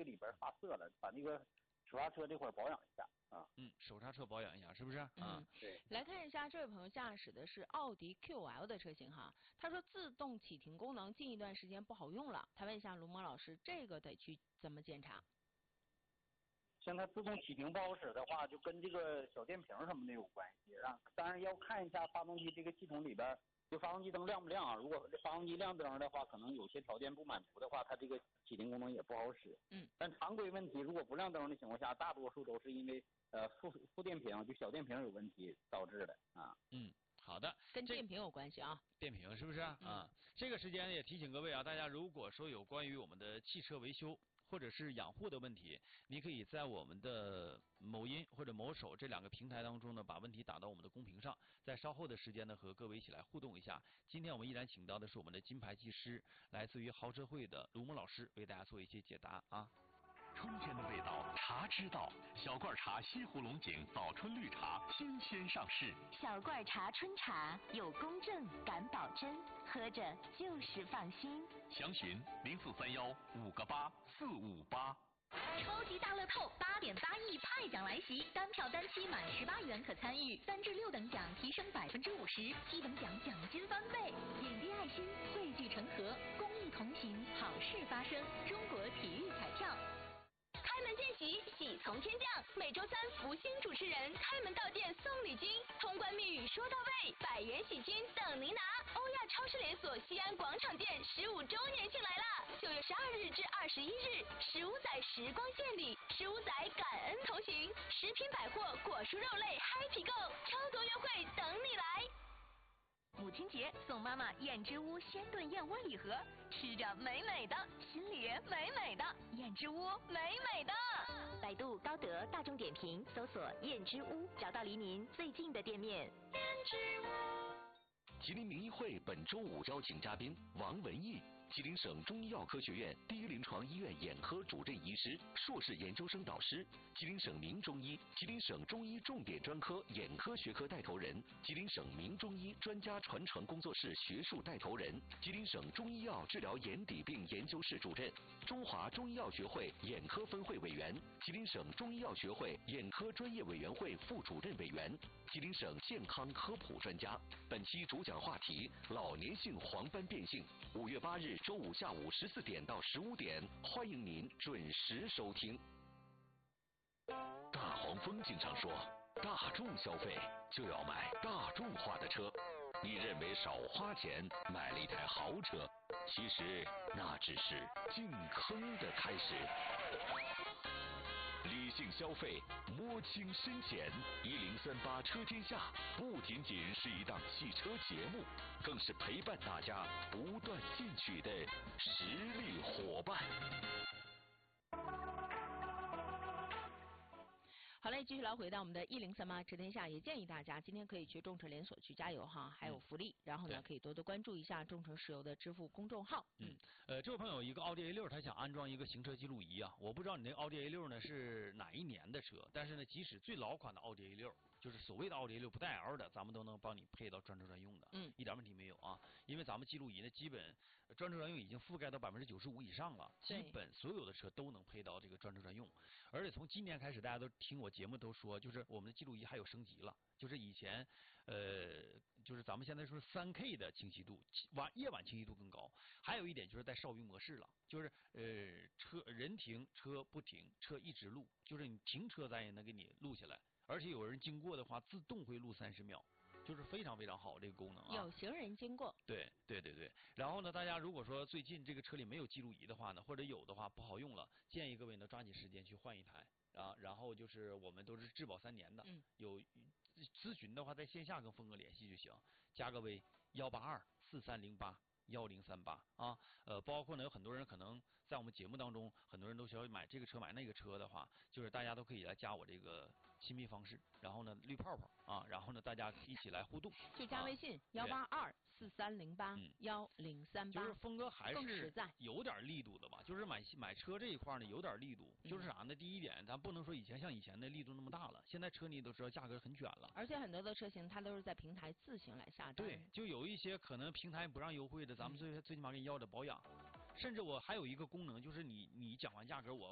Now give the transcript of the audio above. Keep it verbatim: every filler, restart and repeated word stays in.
个里边发色了，把那个手刹车这块保养一下啊。 嗯，手刹车保养一下，是不是？啊， 嗯， 对。 来看一下这位朋友驾驶的是奥迪 Q L 的车型哈，他说自动启停功能近一段时间不好用了，他问一下卢某老师，这个得去怎么检查？ 像它自动启停不好使的话，就跟这个小电瓶什么的有关系。让当然要看一下发动机这个系统里边，就发动机灯亮不亮啊？如果发动机亮灯的话，可能有些条件不满足的话，它这个启停功能也不好使。 嗯。 但常规问题，如果不亮灯的情况下，大多数都是因为呃副副电瓶就小电瓶有问题导致的啊。 嗯。好的， 跟电瓶有关系啊， 电瓶是不是啊？ 嗯、 啊，这个时间也提醒各位啊，大家如果说有关于我们的汽车维修或者是养护的问题，你可以在我们的某音或者某手这两个平台当中呢，把问题打到我们的公屏上，在稍后的时间呢，和各位一起来互动一下。今天我们依然请到的是我们的金牌技师，来自于豪车会的卢某老师，为大家做一些解答啊。 春天的味道，茶之道。小罐茶西湖龙井早春绿茶新鲜上市。 小罐茶春茶有公正敢保真，喝着就是放心。 详询零四三幺五个八四五八。 超级大乐透八点八亿派奖来袭，单票单期满十八元可参与，三至六等奖提升百分之五十，七等奖奖金翻倍。点滴爱心，汇聚成河，公益同行，好事发生。中国体育彩票。 开门见喜，喜从天降。每周三，福星主持人开门到店送礼金，通关密语说到位，百元喜金等您拿。欧亚超市连锁西安广场店十五周年庆来啦！九月十二日至二十一日，十五载时光献礼，十五载感恩同行，食品百货、果蔬肉类 Happy 购，超多优惠等你来。 母亲节送妈妈燕之屋鲜炖燕窝礼盒，吃着美美的，心里美美的，燕之屋美美的。百度、高德、大众点评搜索燕之屋，找到离您最近的店面。 燕之屋。 吉林名医会本周五邀请嘉宾王文义，吉林省中医药科学院第一临床医院眼科主任医师、硕士研究生导师，吉林省名中医、吉林省中医重点专科眼科学科带头人，吉林省名中医专家传承工作室学术带头人，吉林省中医药治疗眼底病研究室主任，中华中医药学会眼科分会委员，吉林省中医药学会眼科专业委员会副主任委员，吉林省健康科普专家。本期主讲话题：老年性黄斑变性。五月八日周五下午十四点到十五点，欢迎您准时收听。大黄蜂经常说，大众消费就要买大众化的车。你认为少花钱买了一台豪车，其实那只是进坑的开始。理性消费，摸清深浅。一零三八车天下不仅仅是一档汽车节目，更是陪伴大家不断进取的实力伙伴。 好嘞，继续来回到我们的一零三八车天下，也建议大家今天可以去众诚连锁去加油哈，还有福利，嗯、然后呢可以多多关注一下众诚石油的支付公众号。 嗯，呃，这位朋友一个奥迪 A 六，他想安装一个行车记录仪啊，我不知道你那奥迪 A 六呢是哪一年的车，但是呢，即使最老款的奥迪 A 六，就是所谓的奥迪 A 六不带 L 的，咱们都能帮你配到专车专用的， 嗯， 一点问题没有啊，因为咱们记录仪呢基本专车专用已经覆盖到百分之九十五以上了，基本所有的车都能配到这个专车专用，而且从今年开始，大家都听我节目都说，就是我们的记录仪还有升级了，就是以前呃，就是咱们现在说三 K 的清晰度，晚夜晚清晰度更高。还有一点就是在哨兵模式了，就是呃车人停车不停，车一直录，就是你停车咱也能给你录下来，而且有人经过的话自动会录三十秒。就是非常非常好这个功能啊！ 有行人经过。 对对对对。然后呢，大家如果说最近这个车里没有记录仪的话呢，或者有的话不好用了，建议各位呢抓紧时间去换一台啊。然后就是我们都是质保三年的， 嗯， 有咨询的话在线下跟峰哥联系就行，加个微幺八二四三零八。幺零三八啊，呃，包括呢，有很多人可能在我们节目当中，很多人都需要买这个车买那个车的话，就是大家都可以来加我这个亲密方式，然后呢，绿泡泡啊，然后呢，大家一起来互动， 就加微信幺八二四三零八幺零三八， 就是峰哥还是在有点力度的吧，就是买买车这一块呢有点力度， 嗯、 就是啥呢？第一点，咱不能说以前像以前的力度那么大了，现在车你都知道价格很卷了， 而且很多的车型它都是在平台自行来下单， 对，就有一些可能平台不让优惠的。咱们最最起码给你要点保养，甚至我还有一个功能，就是你你讲完价格，我